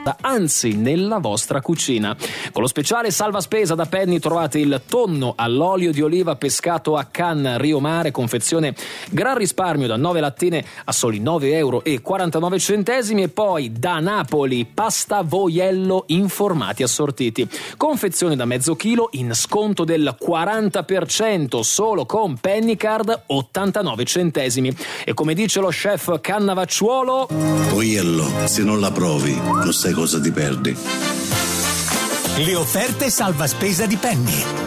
anzi nella vostra cucina. Con lo speciale salva spesa da Penny trovate il tonno all'olio di oliva pescato a Cannes Rio Mare, confezione gran risparmio da 9 lattine a soli 9,49 €, e poi da Napoli pasta voiello in formati assortiti, confezione da mezzo chilo in sconto del 40% solo con Pennycard 89 centesimi. E come dice lo chef Cannavacciuolo, voiello, se non la provi non sai cosa ti perdi. Le offerte salva spesa di Penny.